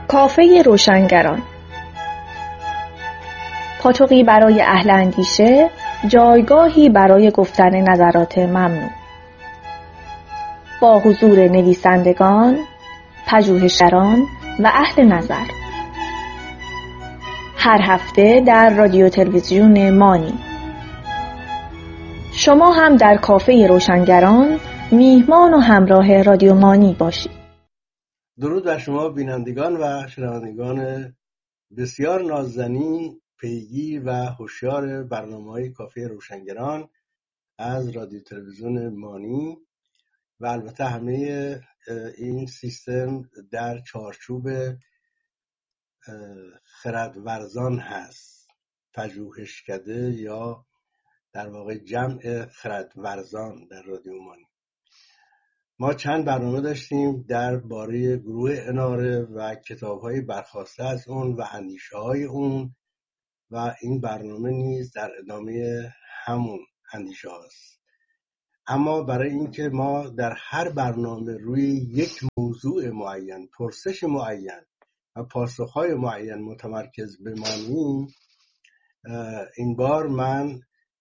کافه روشنگران، پاتوقی برای اهل اندیشه، جایگاهی برای گفتن نظرات ممنوع. با حضور نویسندگان، پژوهشگران و اهل نظر. هر هفته در رادیو تلویزیون مانی. شما هم در کافه روشنگران میهمان و همراه رادیو مانی باشید. درود بر شما بینندگان و شنوندگان بسیار نازنین، پیگیر و هوشیار برنامه‌های کافه روشنگران از رادیو تلویزیون مانی و البته همه این سیستم در چارچوب خردورزان هست، پژوهشکده یا در واقع جمع خردورزان در رادیو مانی. ما چند برنامه داشتیم درباره گروه اناره و کتاب‌های برخواسته از اون و اندیشه‌های اون و این برنامه نیز در ادامه همون اندیشه هاست. اما برای اینکه ما در هر برنامه روی یک موضوع معین، پرسش معین و پاسخ‌های معین متمرکز بمانیم، این بار من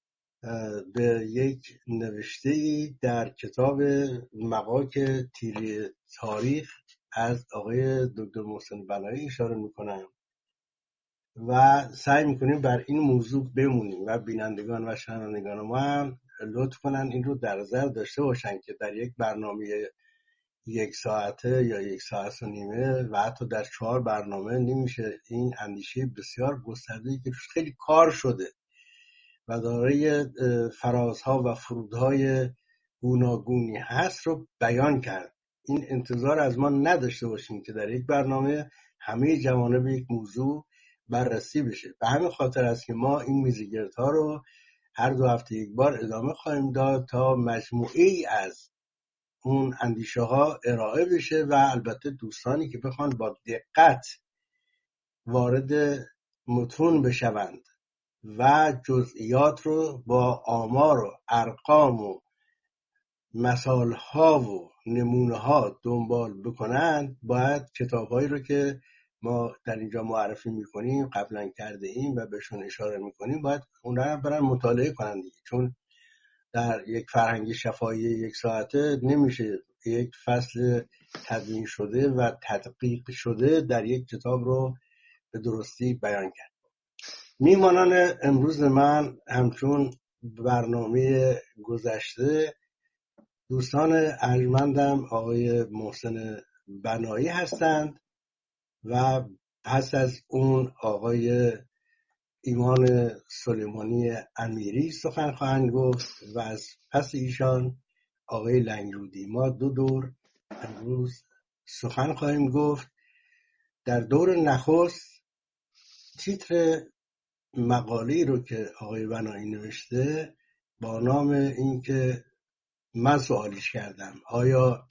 به یک نوشته‌ای در کتاب مغاک تیری تاریخ از آقای دکتر محسن بنایی اشاره میکنم و سعی میکنیم بر این موضوع بمونیم و بینندگان و شنوندگان ما هم لطف کنن این رو در نظر داشته باشن که در یک برنامه 1 ساعته یا 1 ساعت و نیمه و حتی در 4 برنامه نمیشه این اندیشه بسیار گسترده‌ای که خیلی کار شده و دارای فرازها و فرودهای گوناگونی هست رو بیان کرد. این انتظار از ما نداشته باشیم که در یک برنامه همه جوانب یک موضوع بررسی بشه. به همین خاطر است که ما این میزگردها رو هر 2 هفته یک بار ادامه خواهیم داد تا مجموعه‌ای از اون اندیشه ها ارائه بشه و البته دوستانی که بخوان با دقت وارد متون بشوند و جزئیات رو با آمار و ارقام و مثالها و نمونه ها دنبال بکنند، باید کتاب‌هایی رو که ما در اینجا معرفی میکنیم قبلا کرده ایم و بهشون اشاره میکنیم باید اون رو برن مطالعه کنند دیگه. چون در یک فرهنگ شفاهی 1 ساعته نمیشه یک فصل تدوین شده و تدقیق شده در یک کتاب رو به درستی بیان کرد. میهمانان امروز من همچون برنامه گذشته دوستان ارجمندم آقای محسن بنایی هستند و پس از اون آقای ایمان سلیمانی امیری سخن خواهند گفت و از پس ایشان آقای لنگرودی. ما 2 دور امروز سخن خواهیم گفت. در دور نخست تیتر مقاله‌ای رو که آقای بنایی نوشته با نام این که من سوالیش کردم، آیا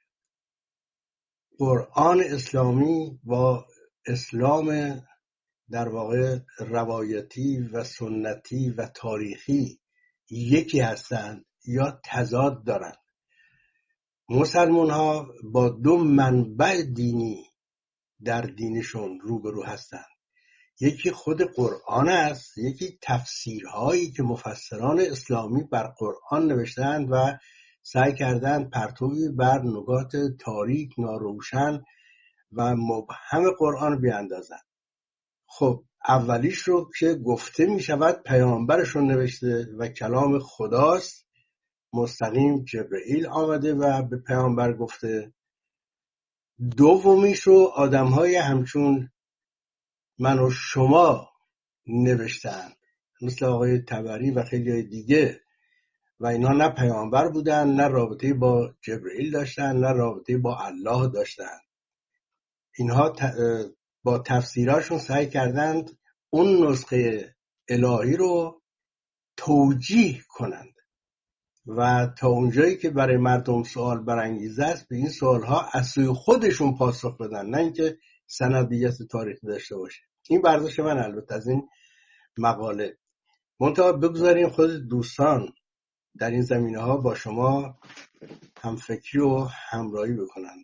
قرآن اسلامی با اسلام در واقع روایتی و سنتی و تاریخی یکی هستند یا تضاد دارند؟ مسلمان ها با 2 منبع دینی در دینشون روبرو هستند. یکی خود قرآن است، یکی تفسیرهایی که مفسران اسلامی بر قرآن نوشتند و سعی کردند پرتوی بر نکات تاریک، ناروشن و مبهم قرآن بیاندازند. خب اولیش رو که گفته می شود پیامبرشون نوشته و کلام خداست، مستقیم جبرئیل آمده و به پیامبر گفته. دومیش رو آدم‌های همچون من و شما نوشتن، مثل آقای طبری و خیلی دیگه، و اینا نه پیامبر بودن، نه رابطه با جبرئیل داشتن، نه رابطه با الله داشتن. اینها با تفسیراشون سعی کردند اون نسخه الهی رو توجیه کنند و تا اونجایی که برای مردم سوال برانگیزه است به این سوالها از سوی خودشون پاسخ بدن، نه اینکه سندیت تاریخی داشته باشه. این برداشت من البته از این مقاله. منتها بگذاریم خود دوستان در این زمینه ها با شما همفکری و همراهی بکنن.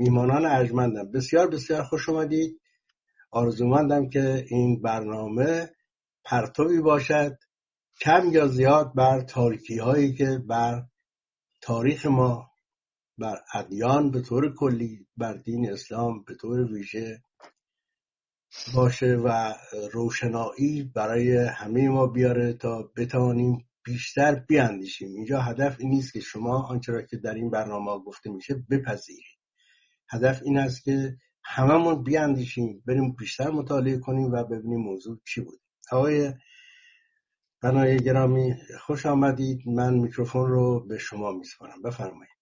میهمانان ارجمندم، بسیار بسیار خوش اومدید. آرزومندم که این برنامه پرتوی باشد کم یا زیاد بر تاریکی هایی که بر تاریخ ما، بر ادیان به طور کلی، بر دین اسلام به طور ویژه باشه و روشنایی برای همه ما بیاره تا بتوانیم بیشتر بیاندیشیم. اینجا هدف این نیست که شما آنچه را که در این برنامه گفته میشه بپذیرید. هدف این است که هممون بیاندیشیم، بریم بیشتر مطالعه کنیم و ببینیم موضوع چی بود. آقای بنای گرامی خوش آمدید. من میکروفون رو به شما میسپارم، بفرمایید.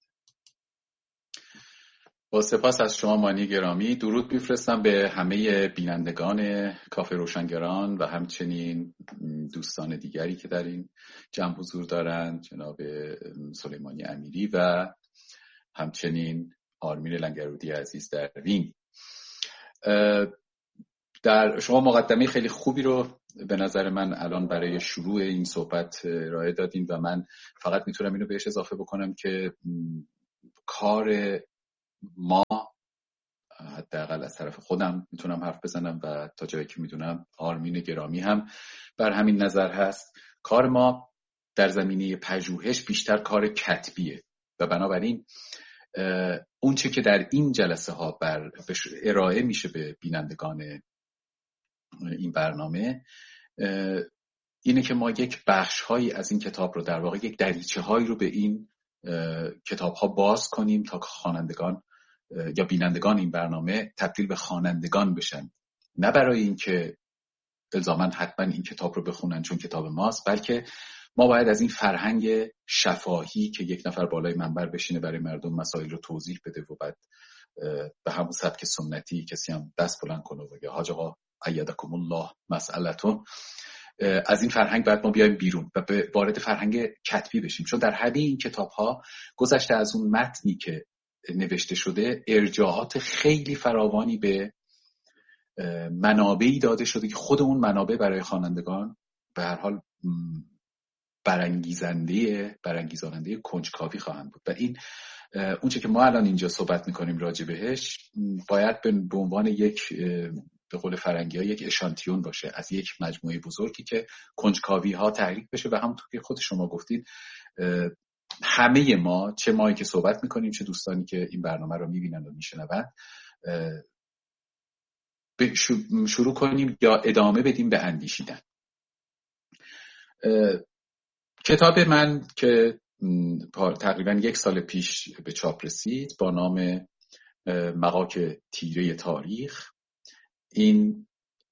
با سپاس از شما مانی گرامی. درود میفرستم به همه بینندگان کافه روشنگران و همچنین دوستان دیگری که در این جمع حضور دارند، جناب سلیمانی امیری و همچنین آرمین لنگرودی عزیز در وین. در شما مقدمه خیلی خوبی رو به نظر من الان برای شروع این صحبت ارائه دادین و من فقط میتونم اینو بهش اضافه بکنم که کار ما، حداقل از طرف خودم میتونم حرف بزنم و تا جایی که میدونم آرمین گرامی هم بر همین نظر هست، کار ما در زمینه پژوهش بیشتر کار کتبیه و بنابراین اون چه که در این جلسه ها ارائه میشه به بینندگان این برنامه اینه که ما یک بخش هایی از این کتاب رو، در واقع یک دریچه هایی رو به این کتاب ها باز کنیم تا خوانندگان یا بینندگان این برنامه تبدیل به خوانندگان بشن، نه برای اینکه الزاماً حتما این کتاب رو بخونن چون کتاب ماست، بلکه ما باید از این فرهنگ شفاهی که یک نفر بالای منبر بشینه برای مردم مسائل رو توضیح بده و بعد به همون سبک سنتی کسی هم دست بلند کنه و یا حاج آقا ایدکم الله مسئلتون، از این فرهنگ باید ما بیایم بیرون و وارد فرهنگ کتبی بشیم، چون در همه این کتاب ها گذشته از اون متنی که نوشته شده ارجاعات خیلی فراوانی به منابعی داده شده که خود اون منابع برای خوانندگان به هر حال برانگیزاننده کنجکاوی خواهند بود و این اونچه که ما الان اینجا صحبت میکنیم راجع بهش باید به عنوان یک، به قول فرنگی ها، یک اشانتیون باشه از یک مجموعه بزرگی که کنجکاوی ها تحریک بشه و همونطور که خود شما گفتید همه ما، چه مایی که صحبت میکنیم چه دوستانی که این برنامه رو میبینن و میشنون، شروع کنیم یا ادامه بدیم به اندیشیدن. کتاب من که تقریبا 1 سال پیش به چاپ رسید با نام مغاک تیره تاریخ، این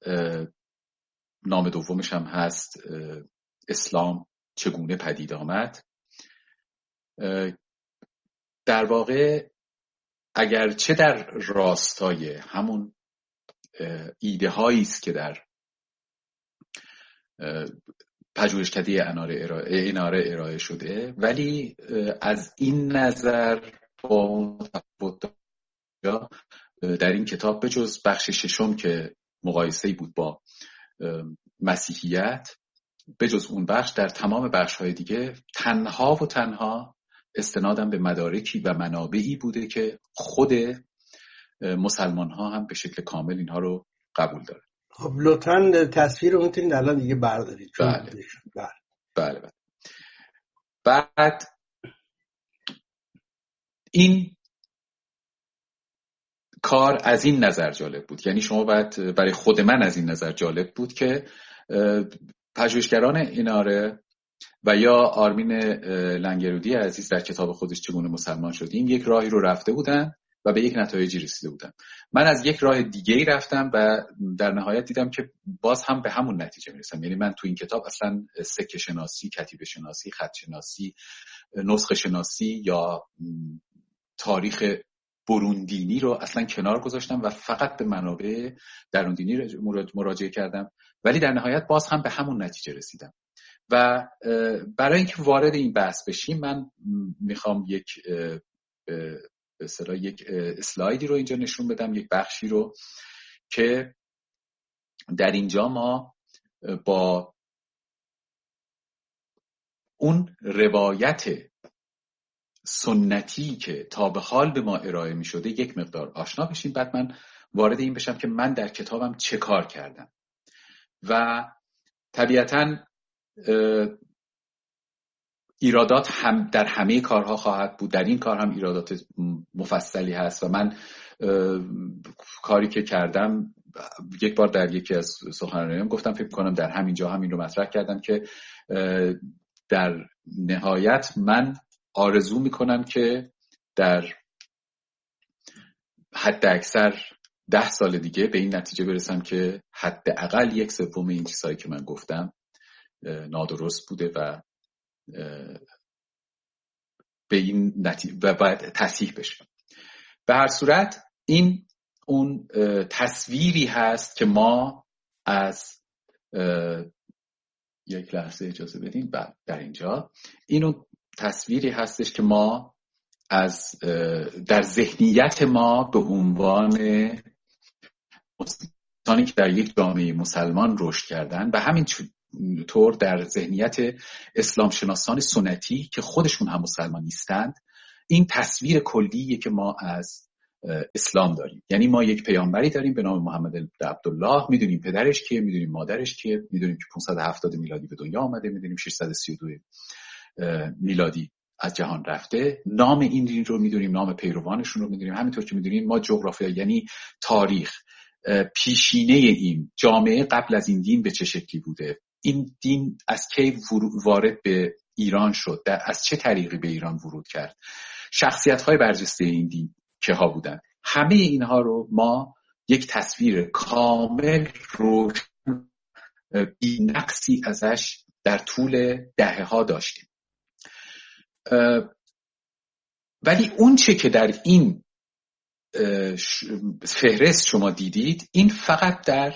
نام دومش هم هست اسلام چگونه پدید آمد، در واقع اگرچه در راستای همون ایده هایی است که در پژوهشکده اناره ارائه شده، ولی از این نظر با اون در این کتاب به جز بخش 6 که مقایسه‌ای بود با مسیحیت، به جز اون بخش در تمام بخش‌های دیگه تنها و تنها استنادم به مدارکی و منابعی بوده که خود مسلمان ها هم به شکل کامل اینها رو قبول دارن. خب لطفاً تصویر رو میتونید الان دیگه بردارید. بله. بعد این کار از این نظر جالب بود، یعنی شما باید برای خود من از این نظر جالب بود که پژوهشگران اناره و یا آرمین لنگرودی عزیز در کتاب خودش چگونه مسلمان شدیم یک راهی رو رفته بودن و به یک نتایجی رسیده بودن. من از یک راه دیگه‌ای رفتم و در نهایت دیدم که باز هم به همون نتیجه میرسم. یعنی من تو این کتاب اصلا سکه شناسی، کتیبه شناسی، خط شناسی، نسخه شناسی یا تاریخ بروندینی رو اصلا کنار گذاشتم و فقط به منابع دروندینی مراجعه کردم، ولی در نهایت باز هم به همون نتیجه رسیدم. و برای اینکه وارد این بحث بشیم من میخوام یک اسلایدی رو اینجا نشون بدم، یک بخشی رو که در اینجا ما با اون روایت سنتی که تا به حال به ما ارائه می شده یک مقدار آشنا بشیم، بعد من وارد این بشم که من در کتابم چه کار کردم. و طبیعتاً ایرادات هم در همه کارها خواهد بود، در این کار هم ایرادات مفصلی هست و من کاری که کردم یک بار در یکی از سخنرانیام گفتم، فکر کنم در همین جا همین رو مطرح کردم که در نهایت من آرزو میکنم که در حد اکثر 10 سال دیگه به این نتیجه برسم که حداقل 1/3 این چیزایی که من گفتم نادرست بوده و به این نتیجه و باید تصحیح بشه. به هر صورت این اون تصویری هست که ما از یک لحظه اجازه بدین در اینجا این اون تصویری هستش که ما از در ذهنیت ما به عنوان مسلمانی که در یک جامعه مسلمان رشد کردن و همین طور در ذهنیت اسلام شناسان سنتی که خودشون هم مسلمان نیستند، این تصویر کلیه که ما از اسلام داریم. یعنی ما یک پیامبری داریم به نام محمد عبدالله، میدونیم پدرش کیه، میدونیم مادرش کیه، میدونیم که 570 میلادی به دنیا آمده، میدونیم 632 میلادی از جهان رفته، نام این دین رو میدونیم، نام پیروانشون رو میدونیم. همینطور که میدونیم ما جغرافیا یعنی تاریخ، پیشینه این جامعه قبل از این دین به چه شکلی بوده، این دین از کی وارد به ایران شد، از چه طریقی به ایران ورود کرد، شخصیت‌های برجسته این دین که ها بودن، همه اینها رو ما یک تصویر کامل رو بی نقصی ازش در طول دهه‌ها داشتیم. ولی اون چه که در این فهرست شما دیدید، این فقط در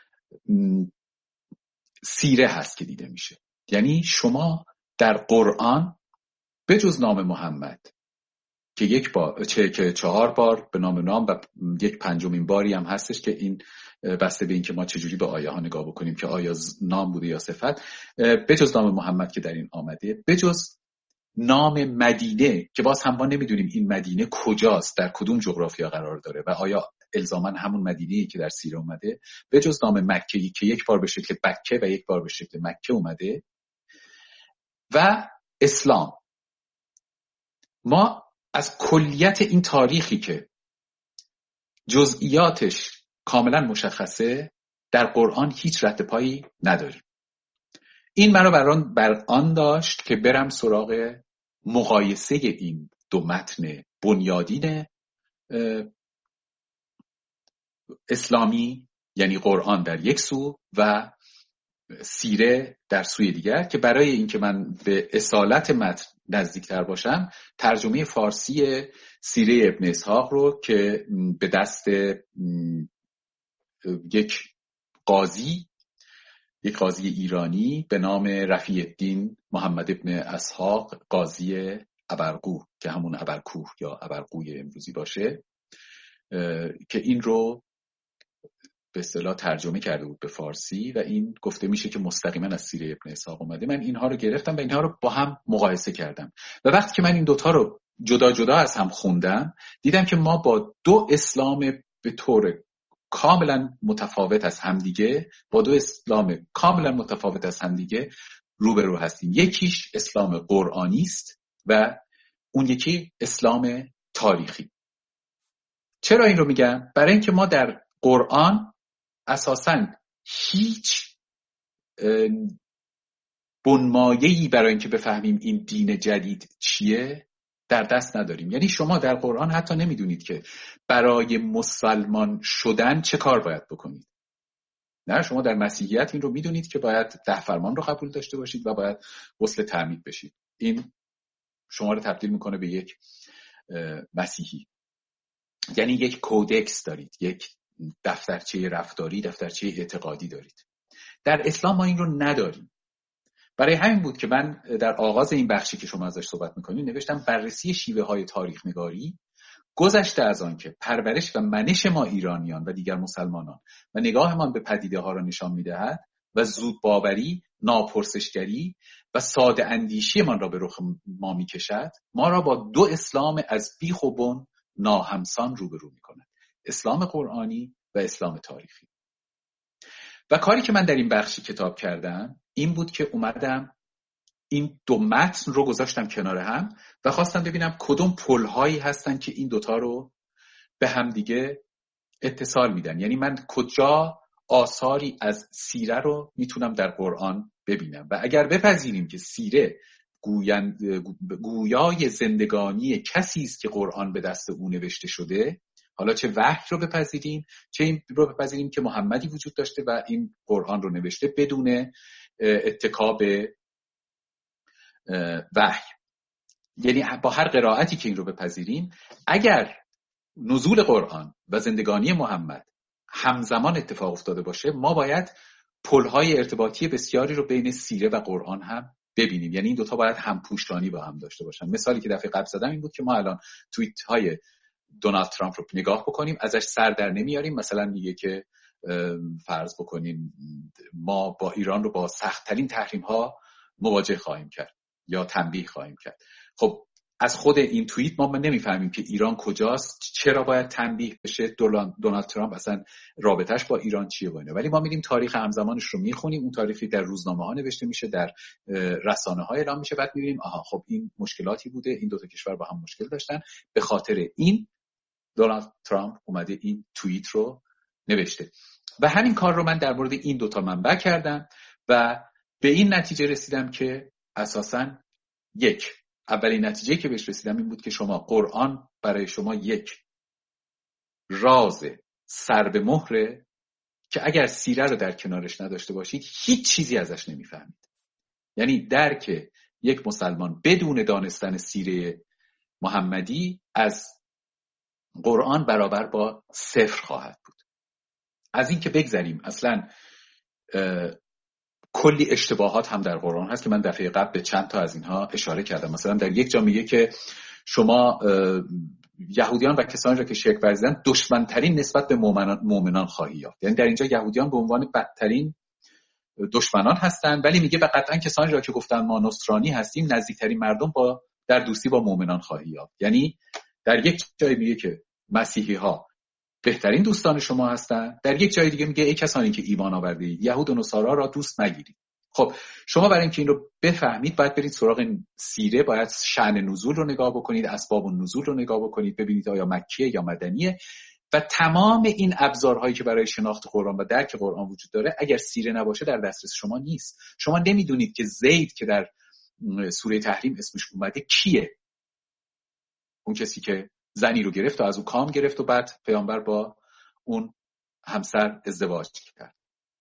سیره هست که دیده میشه. یعنی شما در قرآن به جز نام محمد که یک بار که 4 بار به نام و یک 5مین باری هم هستش که این بسته به این که ما چجوری به آیه ها نگاه بکنیم که آیا نام بوده یا صفت، به جز نام محمد که در این آمده، به جز نام مدینه که باز هم ما نمیدونیم این مدینه کجاست، در کدوم جغرافیا قرار داره و آیا الزاماً همون مدینه‌ای که در سیره اومده، به جز نام مکه که یک بار به شکل بکه و یک بار به شکل مکه اومده، و اسلام. ما از کلیت این تاریخی که جزئیاتش کاملا مشخصه در قرآن هیچ رد پایی نداریم. این منو بر آن داشت که برم سراغ مقایسه این دو متن بنیادین اسلامی، یعنی قرآن در یک سو و سیره در سوی دیگر، که برای اینکه من به اصالت متن نزدیکتر باشم ترجمه فارسی سیره ابن اسحاق رو که به دست یک قاضی ایرانی به نام رفیع الدین محمد ابن اسحاق قاضی ابرقو که همون ابرکوه یا ابرقوی امروزی باشه، که این رو به اصطلاح ترجمه کرده بود به فارسی و این گفته میشه که مستقیما از سیره ابن اسحاق اومده. من اینها رو گرفتم و اینها رو با هم مقایسه کردم و وقتی که من این دوتا رو جدا جدا از هم خوندم دیدم که ما با دو اسلام به طور کاملا متفاوت از همدیگه روبرو هستیم. یکیش اسلام قرآنی است و اون یکی اسلام تاریخی. چرا این رو میگم؟ برای اینکه ما در قرآن اساساً هیچ بنمایه‌ای برای اینکه بفهمیم این دین جدید چیه در دست نداریم. یعنی شما در قرآن حتی نمیدونید که برای مسلمان شدن چه کار باید بکنید. نه، شما در مسیحیت این رو میدونید که باید 10 فرمان رو قبول داشته باشید و باید غسل تعمید بشید. این شما رو تبدیل میکنه به یک مسیحی. یعنی یک کودکس دارید، یک دفترچه رفتاری، دفترچه اعتقادی دارید. در اسلام ما این رو نداریم. برای همین بود که من در آغاز این بخشی که شما ازش صحبت میکنید نوشتم بررسی شیوه های تاریخ نگاری گذشته از آن که پرورش و منش ما ایرانیان و دیگر مسلمانان و نگاهمان به پدیده ها را نشان میدهد و زود باوری ناپرسشگری و ساده اندیشی من را به رخ ما می کشد، ما را با دو اسلام از بیخ و بن ناهمسان روبرو می کند: اسلام قرآنی و اسلام تاریخی. و کاری که من در این بخشی کتاب کردم این بود که اومدم این دو متن رو گذاشتم کنار هم و خواستم ببینم کدوم پل‌هایی هستن که این دوتا رو به هم دیگه اتصال میدن. یعنی من کجا آثاری از سیره رو میتونم در قرآن ببینم و اگر بپذیریم که سیره گویای زندگانی کسی است که قرآن به دست او نوشته شده، حالا چه وحی رو بپذیریم چه این رو بپذیریم که محمدی وجود داشته و این قرآن رو نوشته بدون اتکا به وحی، یعنی با هر قرائتی که این رو بپذیریم، اگر نزول قرآن و زندگانی محمد همزمان اتفاق افتاده باشه، ما باید پل‌های ارتباطی بسیاری رو بین سیره و قرآن هم ببینیم. یعنی این دوتا باید همپوشانی با هم داشته باشن. مثالی که دفعه قبل زدم این بود که ما الان توییت‌های دونالد ترامپ رو نگاه بکنیم، ازش سر در نمیاریم. مثلا میگه که فرض بکنیم ما با ایران رو با سخت‌ترین تحریم‌ها مواجه خواهیم کرد یا تنبیه خواهیم کرد. خب از خود این توییت ما نمیفهمیم که ایران کجاست، چرا باید تنبیه بشه، دونالد ترامپ اصلا رابطش با ایران چیه با اینه. ولی ما میریم تاریخ همزمانش رو میخونیم، اون تاریخی در روزنامه ها نوشته میشه، در رسانه ها اعلام میشه، بعد میبینیم آها خب این مشکلاتی بوده، این دو تا کشور با هم مشکل داشتن، به خاطر این دونالد ترامپ اومده این توییت رو نوشته. و همین کار رو من در مورد این دوتا منبع کردم و به این نتیجه رسیدم که اساساً اولین نتیجه که بهش رسیدم این بود که شما قرآن برای شما یک راز سر به مهره که اگر سیره رو در کنارش نداشته باشید هیچ چیزی ازش نمیفهمید. یعنی درک یک مسلمان بدون دانستن سیره محمدی از قرآن برابر با صفر خواهد بود. از این که بگذریم اصلا کلی اشتباهات هم در قرآن هست که من دفعه قبل به چند تا از اینها اشاره کردم. مثلا در یک جا میگه که شما یهودیان و کسانی را که شرک ورزیدند دشمنترین نسبت به مؤمنان خواهی یافت. یعنی در اینجا یهودیان به عنوان بدترین دشمنان هستند، ولی میگه و قطعا کسانی را که گفتن ما نصرانی هستیم نزدیکترین مردم در دوستی با مؤمنان خواهی یافت. یعنی در یک جای میگه که مسیحی ها بهترین دوستان شما هستن، در یک جای دیگه میگه ای کسانی که ایمان آوردید یهود و نصارا را دوست نگیرید. خب شما برای اینکه این رو بفهمید باید برید سراغ سیره، باید شأن نزول رو نگاه بکنید، اسباب النزول رو نگاه بکنید، ببینید آیا مکیه یا مدنیه. و تمام این ابزارهایی که برای شناخت قرآن و درک قرآن وجود داره اگر سیره نباشه در دسترس شما نیست. شما نمیدونید که زید که در سوره تحریم اسمش اومده کیه، اون کسی که زنی رو گرفت و از او کام گرفت و بعد پیامبر با اون همسر ازدواج کرد.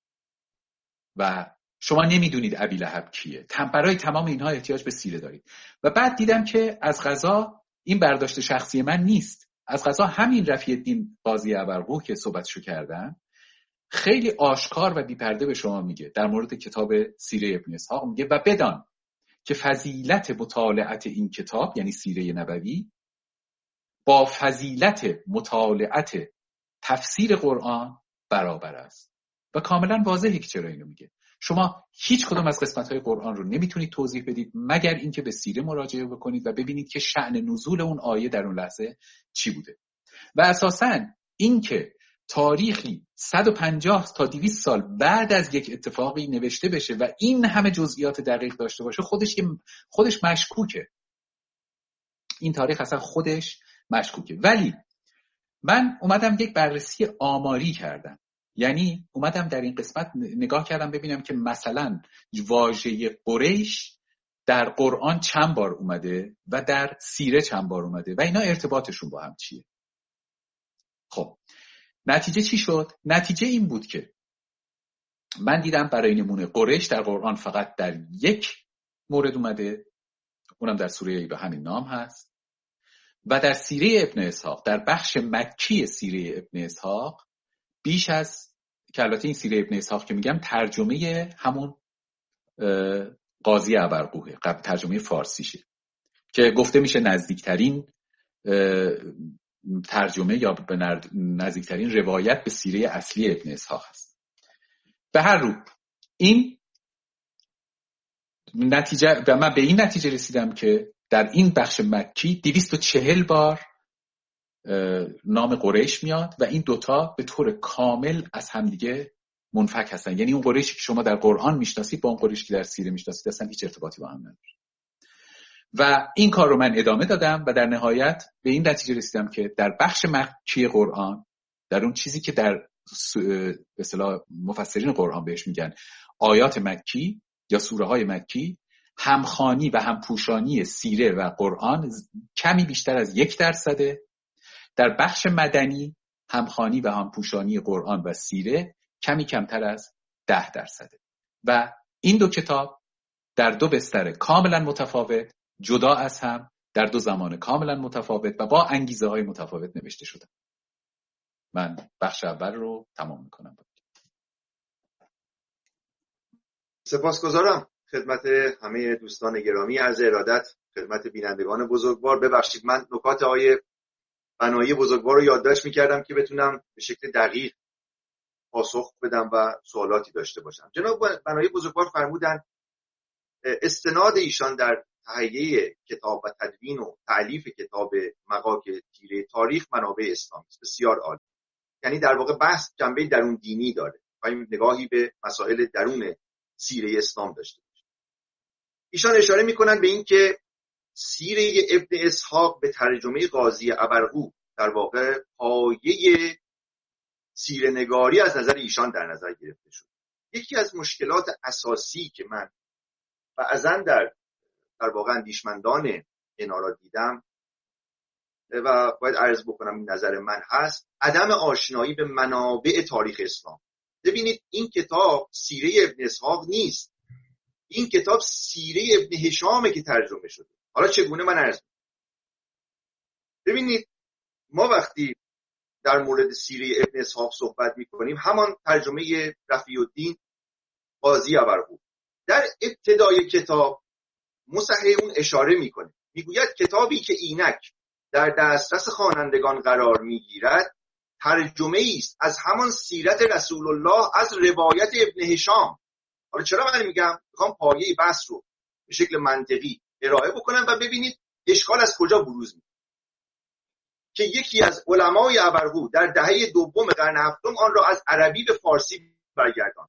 و شما نمیدونید ابی لهب کیه. برای تمام اینها احتیاج به سیره دارید. و بعد دیدم که از قضا این برداشت شخصی من نیست، از قضا همین رفیع الدین قاضی ابرقوح که صحبتشو کردن خیلی آشکار و بی‌پرده به شما میگه در مورد کتاب سیره ابن اسحاق، میگه و بدان که فضیلت مطالعت این کتاب یعنی سیره نبوی با فضیلت مطالعت تفسیر قرآن برابر است. و کاملا واضحه که چرا اینو میگه. شما هیچ کدوم از قسمت‌های قرآن رو نمیتونید توضیح بدید مگر اینکه به سیره مراجعه بکنید و ببینید که شأن نزول اون آیه در اون لحظه چی بوده. و اساساً اینکه تاریخی 150 تا 200 سال بعد از یک اتفاقی نوشته بشه و این همه جزئیات دقیق داشته باشه خودش مشکوکه. این تاریخ اصلا خودش مشکوکه. ولی من اومدم یک بررسی آماری کردم، یعنی اومدم در این قسمت نگاه کردم ببینم که مثلا واژه قریش در قرآن چند بار اومده و در سیره چند بار اومده و اینا ارتباطشون با هم چیه. خب نتیجه چی شد؟ نتیجه این بود که من دیدم برای نمونه قریش در قرآن فقط در یک مورد اومده، اونم در سوره به همین نام هست، و در سیره ابن اسحاق در بخش مکی سیره ابن اسحاق بیش از که البته این سیره ابن اسحاق که میگم ترجمه همون قاضی ابرقوحه، ترجمه فارسیشه که گفته میشه نزدیکترین ترجمه یا به نزدیکترین روایت به سیره اصلی ابن اسحاق هست. به هر رو این من به این نتیجه رسیدم که در این بخش مکی 240 بار نام قریش میاد و این دوتا به طور کامل از همدیگه منفک هستن. یعنی اون قریشی که شما در قرآن میشناسید با اون قریشی که در سیره میشناسید اصلا هیچ ارتباطی با هم نداره. و این کار رو من ادامه دادم و در نهایت به این نتیجه رسیدم که در بخش مکی قرآن، در اون چیزی که در به اصطلاح مفسرین قرآن بهش میگن آیات مکی یا سوره های مکی، همخوانی و همپوشانی سیره و قرآن کمی بیشتر از 1%. در بخش مدنی همخوانی و همپوشانی قرآن و سیره کمی کمتر از 10%. و این دو کتاب در دو بستر کاملا متفاوت، جدا از هم، در دو زمان کاملا متفاوت و با انگیزه های متفاوت نوشته شده. من بخش اول رو تمام میکنم. سپاسگزارم خدمت همه دوستان گرامی. عرض ارادت خدمت بینندگان بزرگوار. ببخشید من نکات آقای بنایی بزرگوار رو یادداشت میکردم که بتونم به شکل دقیق پاسخ بدم و سوالاتی داشته باشم. جناب بنایی بزرگوار فرمودن استناد ایشان در تهیه کتاب و تدوین و تألیف کتاب مغاک تیره تاریخ منابع اسلامی است. بسیار عالی. یعنی در واقع بحث جنبه درون دینی داره و نگاهی به مسائل درون سیره اسلام داشته باشه. ایشان اشاره میکنن به این که سیره ابن اسحاق به ترجمه قاضی ابرقو در واقع پایه سیره نگاری از نظر ایشان در نظر گرفته شد. یکی از مشکلات اساسی که من بعضاً در واقع اندیشمندان اینا را دیدم و باید عرض بکنم این نظر من هست، عدم آشنایی به منابع تاریخ اسلام. ببینید این کتاب سیره ابن اسحاق نیست، این کتاب سیره ابن هشامه که ترجمه شده. حالا چگونه من عرض می‌کنم؟ ببینید ما وقتی در مورد سیره ابن اسحاق صحبت می‌کنیم، همان ترجمه رفیع الدین قاضی ابرقو در ابتدای کتاب مصحح اون اشاره میکنه، میگوید کتابی که اینک در دسترس خوانندگان قرار میگیرد ترجمه است از همان سیرت رسول الله از روایت ابن هشام. حالا چرا من میخوام پایه بحث رو به شکل منطقی ارائه بکنم و ببینید اشکال از کجا بروز میکنه که یکی از علمای ابرقو در دهه دوم قرن هفتم آن را از عربی به فارسی برگرداند.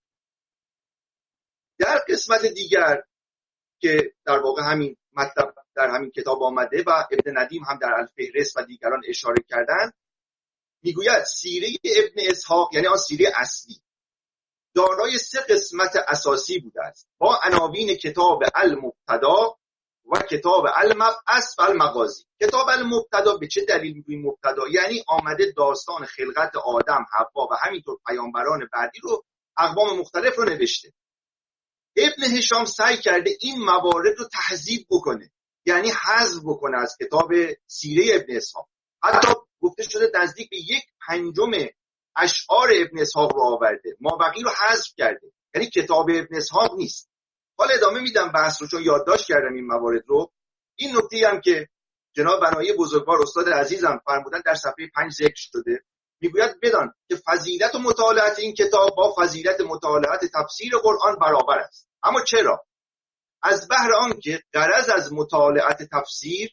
در قسمت دیگر که در واقع همین مطلب در همین کتاب آمده و ابن ندیم هم در الفهرست و دیگران اشاره کردند، میگوید سیره ابن اسحاق یعنی آن سیره اصلی دارای 3 قسمت اساسی بوده است با عناوین کتاب المبتدا و کتاب المبعث و المغازی. کتاب المبتدا به چه دلیل میگوییم مبتدا؟ یعنی آمده داستان خلقت آدم، حوا و همینطور پیامبران بعدی رو اقوام مختلف رو نوشته. ابن هشام سعی کرده این موارد رو تحذیب بکنه، یعنی حذف بکنه از کتاب سیره ابن اسحاق. حتی گفته شده نزدیک به 1/5 اشعار ابن اسحاق رو آورده، مابقی رو حذف کرده، یعنی کتاب ابن اسحاق نیست. حالا ادامه میدم بحث رو چون یادداشت کردم این موارد رو. این نکته هم که جناب بنایی بزرگوار استاد عزیزم فرمودن در صفحه 5 ذکر شده، میگوید بدان که فضیلت و مطالعات این کتاب با فضیلت مطالعات تفسیر قرآن برابر است. اما چرا؟ از بهر آن که غرض از مطالعات تفسیر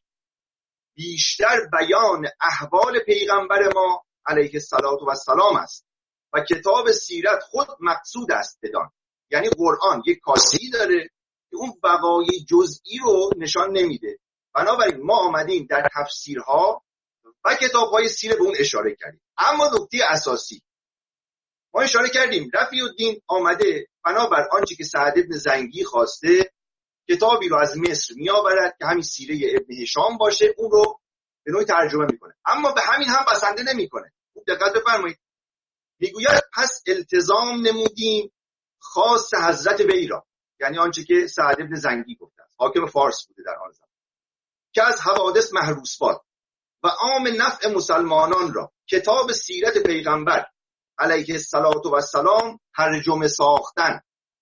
بیشتر بیان احوال پیغمبر ما علیه السلام است و کتاب سیرت خود مقصود است بدان. یعنی قرآن یک کاسه‌ای داره که اون وقایع جزئی رو نشان نمیده، بنابراین ما آمدیم در تفسیرها و کتاب‌های سیره به اون اشاره کردیم. اما نکته اساسی ما اشاره کردیم رفیع الدین آمده بنابر آنچه که سعد ابن زنگی خواسته کتابی رو از مصر میآورد که همین سیره ابن هشام باشه، اون رو به نوعی ترجمه میکنه، اما به همین هم بسنده نمیکنه. خوب دقت بفرمایید، میگوید پس التزام نمودیم خاص حضرت وی را، یعنی آنچه که سعد ابن زنگی گفته است، حاکم فارس بوده در آن زمان، که از حوادث محروس باد و عام نفع مسلمانان را کتاب سیرت پیغمبر علیه السلام ترجمه ساختن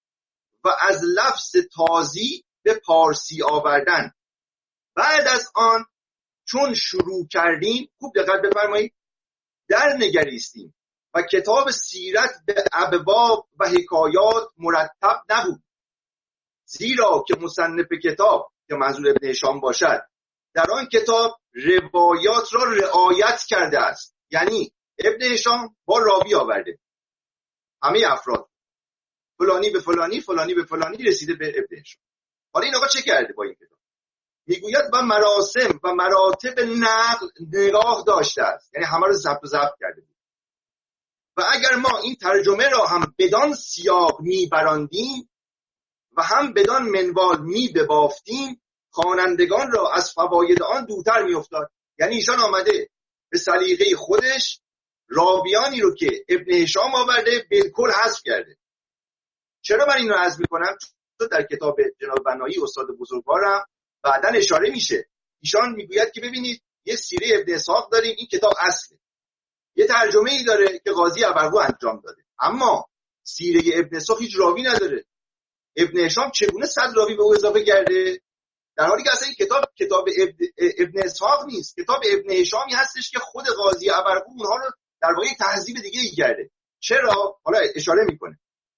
و از لفظ تازی به پارسی آوردن. بعد از آن چون شروع کردیم، خوب دقت بفرمایید، در نگریستیم و کتاب سیرت به ابواب و حکایات مرتب نبود. زیرا که مصنف کتاب که منظور ابن هشام باشد در آن کتاب روایات را رعایت کرده است. یعنی ابن هشام با راوی آورده، همه افراد فلانی به فلانی، فلانی به فلانی رسیده به ابن هشام. حالا این آقا چه کرده با این کتاب؟ میگوید و مراسم و مراتب نقل نگاه داشته است، یعنی همه رو ضبط کرده بود. و اگر ما این ترجمه را هم بدان سیاق میبراندیم و هم بدان منوال میبافتیم، خوانندگان را از فواید آن دورتر میافتاد. یعنی ایشان آمده به سلیقه خودش راویانی رو که ابن هشام آورده بالکل حذف کرده. چرا من این رو حذف میکنم؟ چون در کتاب جناب بنایی استاد بزرگوارم بعداً اشاره میشه، ایشان میگوید که ببینید یه سیره ابن اسحاق داریم، این کتاب اصله، یه ترجمه ای داره که قاضی ابرقو انجام داده، اما سیره ابن اسحاق هیچ راوی نداره. ابن هشام چگونه 100 راوی به او اضافه کرده؟ در حالی که اصلا این کتاب ابن اسحاق نیست، کتاب ابن هشامی هستش که خود قاضی ابرقو اونها رو در واقع تهذیب دیگه ای کرده. چرا؟ حالا اشاره میکنه.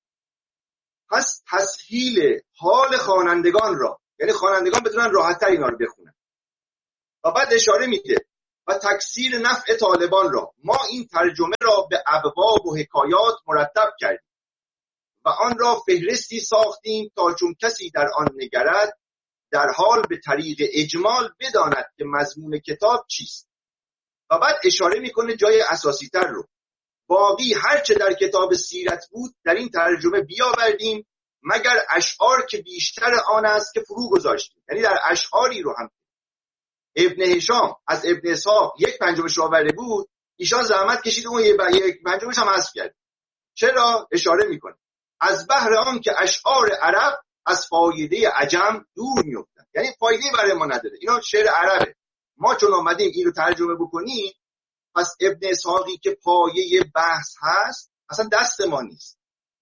پس تسهیل حال خوانندگان را، یعنی خوانندگان بتونن راحت‌تر اینا رو بخونن. و بعد اشاره میده و تکثیر نفع طالبان را، ما این ترجمه را به ابواب و حکایات مرتب کردیم و آن را فهرستی ساختیم تا چون کسی در آن نگرد در حال به طریق اجمال بداند که مضمون کتاب چیست. و بعد اشاره میکنه جای اساسی تر رو، باقی هرچه در کتاب سیرت بود در این ترجمه بیاوردیم مگر اشعار که بیشتر آن است که فرو گذاشتیم. یعنی در اشعاری رو هم ابن هشام از ابن اسحاق 1/5 آورده بود، ایشان زحمت کشید اون 1/5 هم حذف کرد. چرا؟ اشاره میکنه از بهر آن که اشعار عرب از فایده عجم دور میافتند، یعنی فایده برای ما نداره، اینا شعر عربه، ما چون آمدیم این رو ترجمه بکنیم پس ابن اسحاقی که پایه بحث هست اصلا دست ما نیست.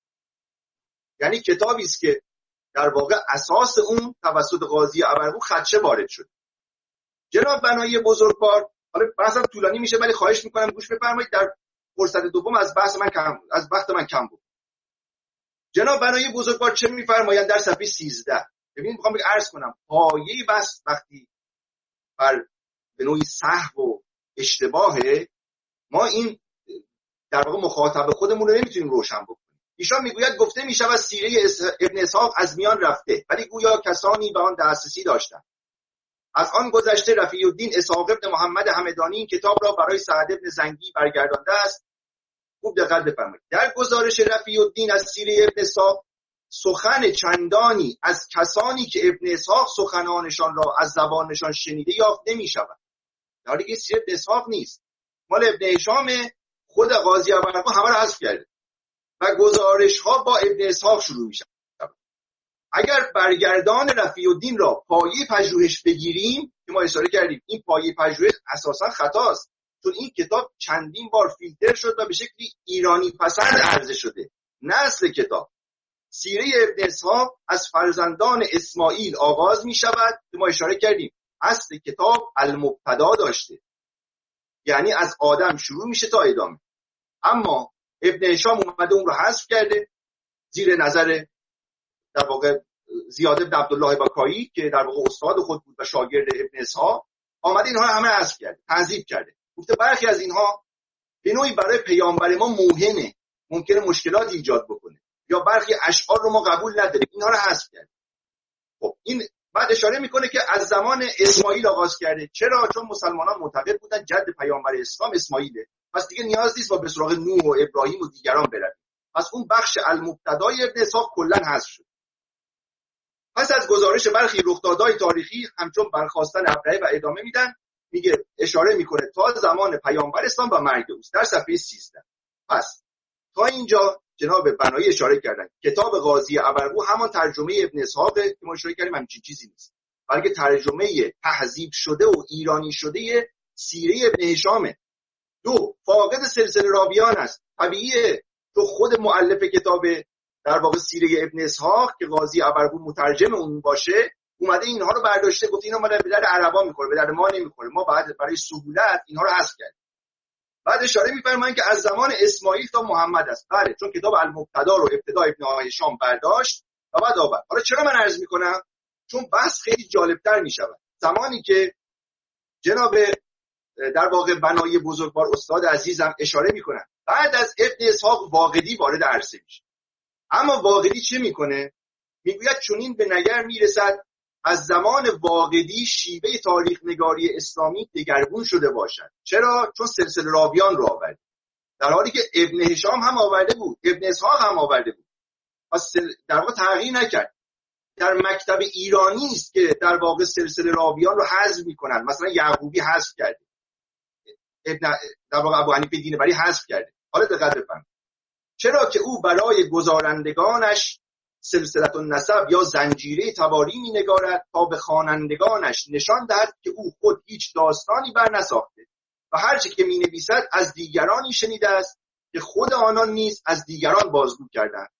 یعنی کتابی است که در واقع اساس اون توسط قاضی ابرقو خدشه وارد شد. جناب بنایی بزرگوار، حالا بحثم طولانی میشه ولی خواهش میکنم گوش بفرمایید، در فرصت دوم از وقت من کم بود. جناب بنایی بزرگوار چه میفرمایند در صفحه 13؟ ببینید میخوام عرض کنم پایه بحث وقتی بر به نوعی سهو و اشتباهه، ما این در واقع مخاطب خودمون رو نمیتونیم روشن بکنیم. ایشان میگوید گفته میشود سیره ابن اسحاق از میان رفته ولی گویا کسانی به آن دسترسی داشتند. از آن گذشته رفیع الدین اسحاق ابن محمد همدانی این کتاب را برای سعد ابن زنگی برگردانده است. خوب دقت بفرمایید. در گزارش رفیع الدین از سیره ابن اسحاق سخن چندانی از کسانی که ابن اسحاق سخنانشان را از زبانشان شنیده یافت نمیشود. در حالی که سیره ابن اسحاق نیست، مال ابن هشام، خود قاضی ابرقو همه رو حذف کرده و گزارش ها با ابن اسحاق شروع میشه. اگر برگردان رفیع الدین را پایه پژوهش بگیریم که ما اشاره کردیم این پایه پژوهش اساسا خطاست، چون این کتاب چندین بار فیلتر شد و به شکلی ایرانی پسند عرضه شده. نه اصل کتاب. سیره ابن اسحاق از فرزندان اسماعیل آغاز می شود که ما اشاره کردیم اصل کتاب المبتدا داشته، یعنی از آدم شروع میشه تا ادامه. اما ابن هشام اومده اون رو حذف کرده زیر نظر در واقع زیاد بن عبدالله بکایی که در واقع استاد خود بود و شاگرد ابن اسحاق، آمده اینها همه حذف کرده، تنظیف کرده. گفته برخی از اینها به نوعی برای پیامبر ما موهنه، ممکنه مشکلات ایجاد بکنه، یا برخی اشعار رو ما قبول نداریم، اینها رو حذف کرده. خب این بعد اشاره میکنه که از زمان اسماعیل آغاز کرده. چرا؟ چون مسلمانان معتقد بودن جد پیامبر اسلام اسماعیله، پس دیگه نیاز نیست با به سراغ نوح و ابراهیم و دیگران بریم. پس اون بخش المبتدای ابن اسحاق کلا حذف شد. پس از گزارش برخی رخدادهای تاریخی همچون برخاستن ابرهه و ادامه میدن، میگه اشاره میکنه تا زمان پیامبر اسلام و مرگ اوست در صفحه 13. پس تا اینجا جناب بنایی اشاره کردن کتاب قاضی ابرقو همان ترجمه ابن اسحاق که ما اشاره کردیم همچین چیزی نیست، بلکه ترجمه تهذیب شده و ایرانی شده سیره ابن هشامه. دو، فاقد سلسله راویان است. طبیعیه تو خود مؤلف کتاب در واقع سیره ابن اسحاق که قاضی ابرقو مترجم اون باشه اومده اینها رو برداشته گفت اینا مال به در عربا میخوره، به در ما نمیخوره، ما بعد برای سهولت اینها رو حذف کردیم. بعد اشاره می‌فرمایند که از زمان اسماعیل تا محمد است. بله، چون کتاب المبتدا رو ابتدا ابن هشام برداشت و بعد آورد. حالا چرا من عرض میکنم؟ چون بحث خیلی جالبتر میشود زمانی که جناب در واقع بنایی بزرگوار استاد عزیزم اشاره میکنن بعد از ابن اسحاق واقدی وارد عرصه میشه. اما واقدی چه میکنه؟ میگوید چنین به نظر میرسد از زمان واقدی شیوه تاریخ نگاری اسلامی دگرگون شده باشد. چرا؟ چون سلسله راویان رو آورده، در حالی که ابن هشام هم آورده بود، ابن اسحاق هم آورده بود، پس در واقع تغییر نکرد. در مکتب ایرانی است که در واقع سلسله راویان رو حذف میکنن. مثلا یعقوبی حذف کرده، در واقع ابو حنیفه دینبری حذف کرده. حالا دقت بفرمایید، چرا که او برای گزارندگانش سلسله النسب یا زنجیره تواری می‌نگارد تا به خوانندگانش نشان دهد که او خود هیچ داستانی بر نساخته و هر چه که می‌نویسد از دیگرانی شنیده است که خود آنان نیز از دیگران بازگو کردند.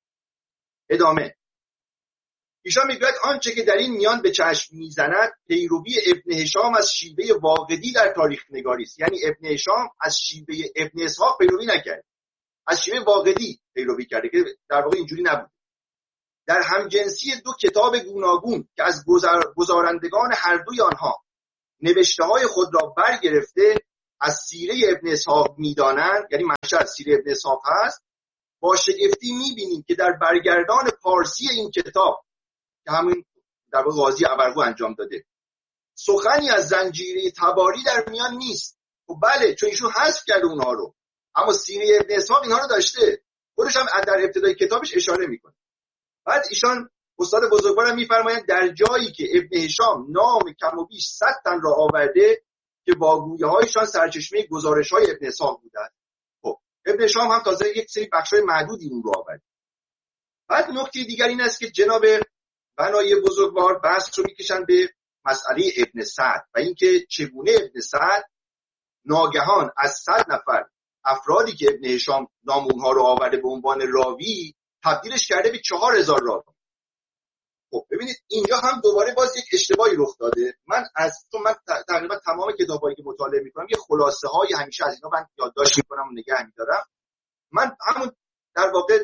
ادامه ایشان میگوید آنچه که در این میان به چشم میزند پیروی ابن هشام از شیوه واقدی در تاریخ نگاری است. یعنی ابن هشام از شیوه ابن اسحاق پیروی نکرد، از شیوه واقدی پیروی کرده که در واقع اینجوری نبود. در همجنسی دو کتاب گوناگون که از گزارندگان هر دوی آنها نوشته های خود را برگرفته از سیره ابن اسحاق میدانند، یعنی منشأ سیره ابن اسحاق هست، با شگفتی میبینیم که در برگردان پارسی این کتاب که همین در واقع قاضی ابرقو انجام داده سخنی از زنجیره تباری در میان نیست. خب بله، چون ایشون حذف کرده اونها رو، اما سیره ابن اسحاق اینها رو داشته، خودش هم در ابتدای کتابش اشاره میکنه. بعد ایشان استاد بزرگوارم میفرمایند در جایی که ابن هشام نام کم و بیش 100 تن را آورده که واگویه هایشان سرچشمه گزارش های ابن اسحاق بودند. خب ابن هشام هم تازه یک سری بخشای معدودی اون رو آورده. بعد نکته دیگر این است که جناب بنایی بزرگوار بحث رو میکشن به مسئله ابن سعد و اینکه چگونه ابن سعد ناگهان از 100 نفر افرادی که ابن هشام نام اونها رو آورده به عنوان راوی تبدیلش کرده به 4000 راوی. خب ببینید اینجا هم دوباره باز یک اشتباهی رخ داده. من تقریبا تمام کتابایی که مطالعه میکنم یه خلاصه های همیشه از اینا من یادداشت میکنم و نگه میدارم. من همون در واقع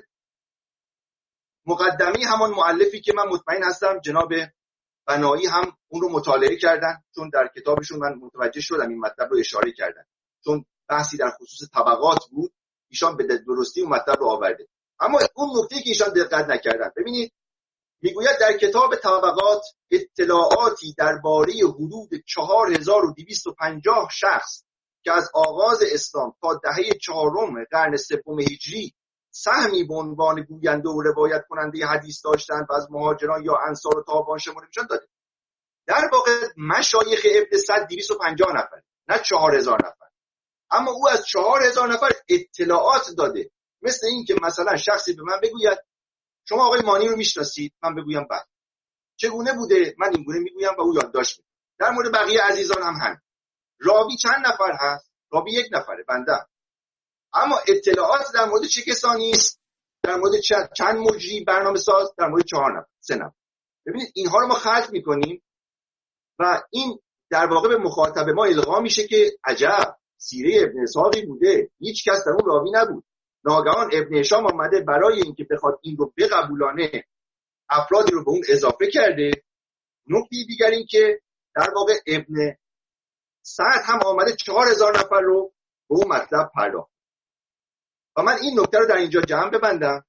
مقدمه همان مؤلفی که من مطمئن هستم جناب بنایی هم اون رو مطالعه کردن، چون در کتابشون من متوجه شدم این مطلب رو اشاره کردن، چون بحثی در خصوص طبقات بود، ایشان به درستی اون مطلب رو آورده. اما اون نکته که ایشان دقت نکردن، ببینید میگوید در کتاب طبقات اطلاعاتی درباره حدود 4250 شخص که از آغاز اسلام تا دهه 4 قرن 3 هجری سهمی به عنوان گوینده و روایت کننده حدیث داشتند و از مهاجران یا انصار و تابعان شمرده میشن داده. در واقع مشایخ ابن سعد 250 نفر، نه 4000 نفر. اما او از 4000 نفر اطلاعات داده. مثل این که مثلا شخصی به من بگوید شما آقای مانی رو میشناسید، من بگویم بله. چگونه بوده؟ من این گونه میگویم و او یادداشت میکنه. در مورد بقیه عزیزان هم همین. راوی چند نفر هست؟ راوی 1 نفره، بنده. اما اطلاعات در مورد چه کسانی است؟ در مورد چند مجری برنامه ساز؟ در مورد 4 نفر، 3 نفر. ببینید اینها رو ما خلط میکنیم و این در واقع به مخاطب ما القا میشه که عجب سیره ابن اسحاقی بوده، هیچ کس در اون راوی نبود. ناگهان ابن هشام آمده برای اینکه بخواد این رو بقبولانه افرادی رو به اون اضافه کرده. نکته دیگر این که در واقع ابن سعد هم آمده 4000 نفر رو به اون مطلب پرداخت. و من این نکته رو در اینجا جمع ببندم.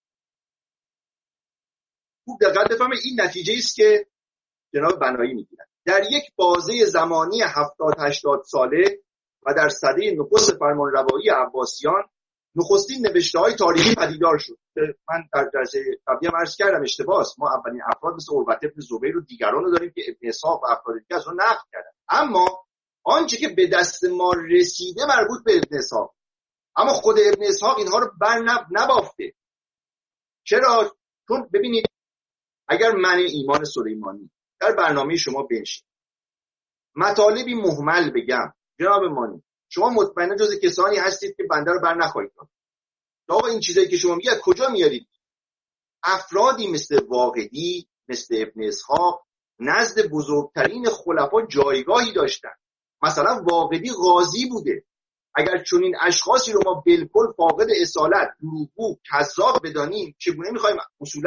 خوب دقت بفرمایید، این نتیجه است که جناب بنایی میگیرن. در یک بازه زمانی 70-80 ساله و در سده نخست فرمانروایی عباسیان نخستین نوشته‌های تاریخی پدیدار شد. من در جلسه قبلی هم عرض کردم اشتباه است. ما اولین افراد مثل عروة بن زبیر و دیگران رو داریم که ابن اسحاق و افراد دیگه از اون نقل کردن. اما آنچه که به دست ما رسیده مربوط به ابن اسحاق، اما خود ابن اسحاق اینها رو نبافته. چرا؟ چون ببینید اگر من ایمان سلیمانی در برنامه شما بنشین مطالبی مهمل بگم، جناب مانی شما مطمئنا جز کسانی هستید که بنده رو بر نخواهید داشت. آقا این چیزایی که شما میگید کجا میارید؟ افرادی مثل واقدی، مثل ابن اسحاق نزد بزرگترین خلفا جایگاهی داشتن. مثلا واقدی قاضی بوده. اگر چنین اشخاصی رو ما بالکل فاقد اصالت، دروغگو، کذاب بدانیم، چگونه میخوایم اصولا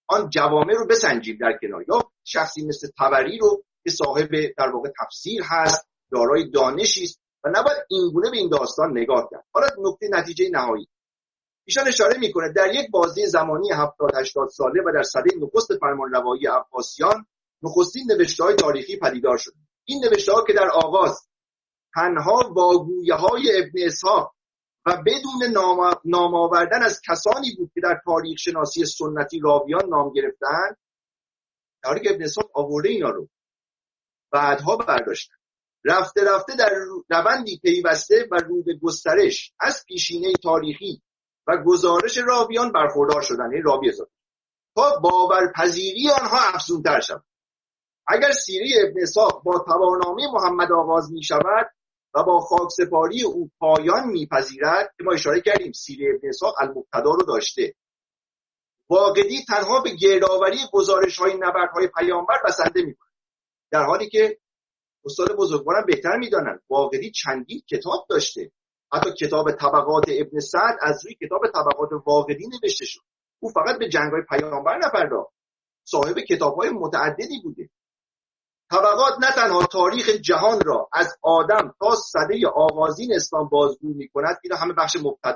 آن جوامع رو بسنجیم در کنار، یا شخصی مثل طبری رو که صاحب در واقع تفسیر هست، دارای دانشی است و نباید اینگونه به این داستان نگاه کرد. حالا نتیجه نهایی ایشان اشاره میکنه در یک بازه زمانی 70-80 ساله و در سده نخست فرمانروایی عباسیان نخستین نوشته‌های تاریخی پدیدار شد. این نوشته‌ها که در آغاز تنها واگویه‌های ابن اسحاق و بدون نام آوردن از کسانی بود که در تاریخ شناسی سنتی راویان نام گرفتند، در حالی که ابن اسحاق آورده اینا رو بعدها برداشتن. رفته رفته در روندی پیوسته و رو به گسترش از پیشینه تاریخی و گزارش راویان برخوردار شدن، این راوی اضافه، تا باورپذیری آنها افزونتر شد. اگر سیره ابن اسحاق با توانامه محمد آغاز می شود و با خاکسپاری او پایان می پذیرد، که ما اشاره کردیم سیره ابن اسحاق المبتدا رو داشته، واقعی تنها به گردآوری گزارش‌های نبردهای پیامبر بسنده می‌کند، در حالی که استاد بزرگوارم بهتر می‌دانند واقعی چندین کتاب داشته. حتی کتاب طبقات ابن سعد از روی کتاب طبقات واقعی نوشته شد. او فقط به جنگ‌های پیامبر نپرداخت، صاحب کتاب‌های متعددی بوده. طبقات نه تنها تاریخ جهان را از آدم تا سده آغازین اسلام بازگو می‌کند، اینا همه بخش مبتدا